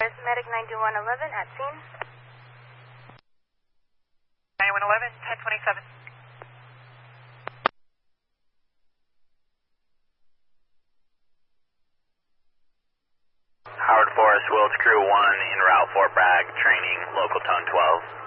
Medic 92111 at scene. 9111, 1027. Howard Forest, Wills Crew 1 en route for Bragg, training, local tone 12.